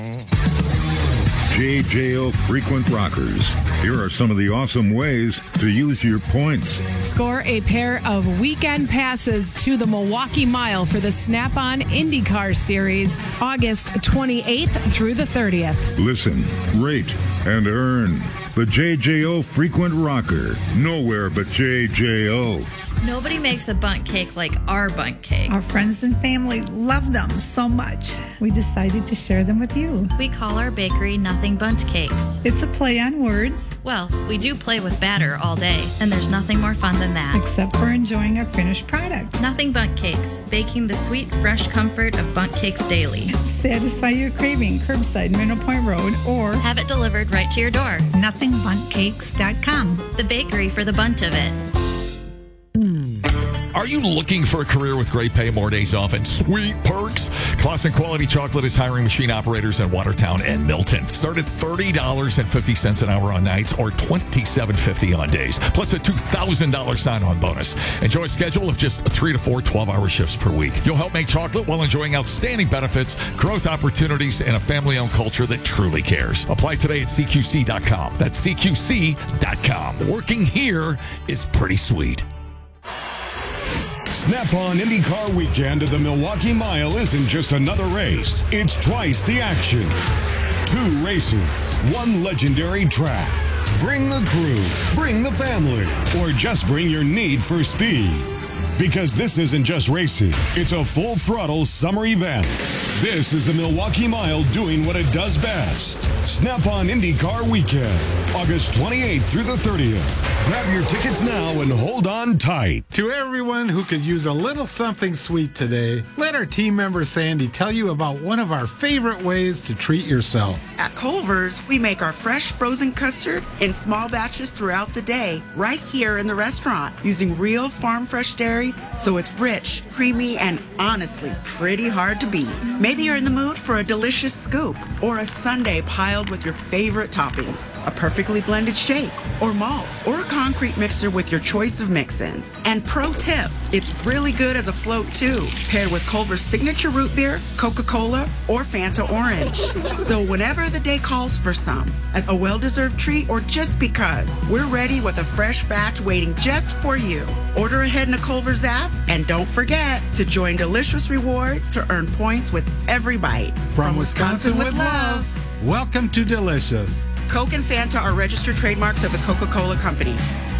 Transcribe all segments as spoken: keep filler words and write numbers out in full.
J J O Frequent Rockers. Here are some of the awesome ways to use your points. Score a pair of weekend passes to the Milwaukee Mile for the Snap-on IndyCar Series, August twenty-eighth through the thirtieth. Listen, rate, and earn. The J J O Frequent Rocker. Nowhere but J J O. Nobody makes a bundt cake like our bundt cake. Our friends and family love them so much. We decided to share them with you. We call our bakery Nothing Bundt Cakes. It's a play on words. Well, we do play with batter all day, and there's nothing more fun than that. Except for enjoying our finished products. Nothing Bundt Cakes, baking the sweet, fresh comfort of bundt cakes daily. Satisfy your craving, curbside, Middle Point Road, or have it delivered right to your door. nothing bundt cakes dot com. The bakery for the bunt of it. Are you looking for a career with great pay, more days off, and sweet perks? Classic Quality Chocolate is hiring machine operators in Watertown and Milton. Start at thirty dollars and fifty cents an hour on nights or twenty-seven fifty on days, plus a two thousand dollars sign-on bonus. Enjoy a schedule of just three to four twelve-hour shifts per week. You'll help make chocolate while enjoying outstanding benefits, growth opportunities, and a family-owned culture that truly cares. Apply today at C Q C dot com. That's C Q C dot com. Working here is pretty sweet. Snap-on IndyCar weekend at the Milwaukee Mile isn't just another race. It's twice the action. Two races, one legendary track. Bring the crew, bring the family, or just bring your need for speed. Because this isn't just racing, it's a full-throttle summer event. This is the Milwaukee Mile doing what it does best. Snap-on IndyCar Weekend, August twenty-eighth through the thirtieth. Grab your tickets now and hold on tight. To everyone who could use a little something sweet today, let our team member Sandy tell you about one of our favorite ways to treat yourself. At Culver's, we make our fresh frozen custard in small batches throughout the day, right here in the restaurant, using real farm fresh dairy, so it's rich, creamy, and honestly pretty hard to beat. Maybe you're in the mood for a delicious scoop or a sundae piled with your favorite toppings, a perfectly blended shake or malt, or a concrete mixer with your choice of mix-ins. And pro tip, it's really good as a float too, paired with Culver's signature root beer, Coca-Cola, or Fanta Orange. So whenever the day calls for some, as a well-deserved treat or just because, we're ready with a fresh batch waiting just for you. Order ahead in the Culver's app, and don't forget to join Delicious Rewards to earn points with every bite. From, From Wisconsin, Wisconsin with love, welcome to Delicious. Coke and Fanta are registered trademarks of the Coca-Cola Company.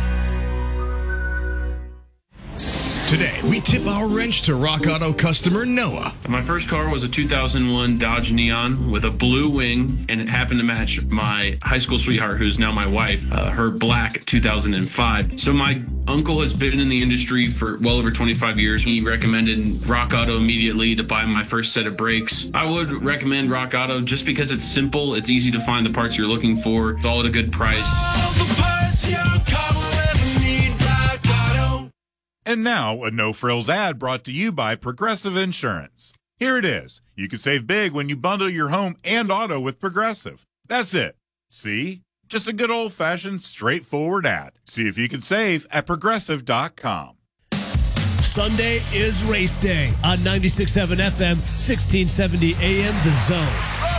Today, we tip our wrench to Rock Auto customer Noah. My first car was a two thousand one Dodge Neon with a blue wing, and it happened to match my high school sweetheart, who's now my wife, uh, her black two thousand five. So my uncle has been in the industry for well over twenty-five years. He recommended Rock Auto immediately to buy my first set of brakes. I would recommend Rock Auto just because it's simple, it's easy to find the parts you're looking for, it's all at a good price. All the parts your car will ever need, Rock Auto. And now, a no-frills ad brought to you by Progressive Insurance. Here it is. You can save big when you bundle your home and auto with Progressive. That's it. See? Just a good old-fashioned, straightforward ad. See if you can save at Progressive dot com. Sunday is race day on ninety-six point seven F M, sixteen seventy A M, The Zone.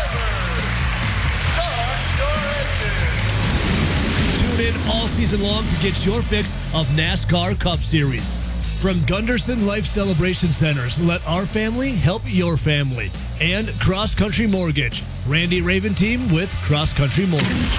Tune in all season long to get your fix of NASCAR Cup Series. From Gunderson Life Celebration Centers, let our family help your family. And Cross Country Mortgage. Randy Raven team with Cross Country Mortgage.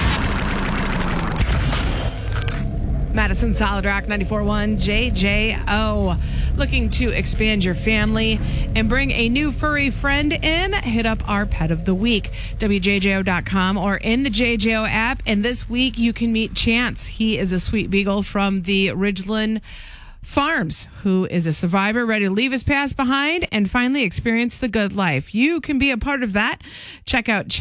Madison Solid Rock ninety-four point one J J O. Looking to expand your family and bring a new furry friend in? Hit up our Pet of the Week, W J J O dot com or in the J J O app. And this week you can meet Chance. He is a sweet beagle from the Ridgeland Farms, who is a survivor ready to leave his past behind and finally experience the good life. You can be a part of that. Check out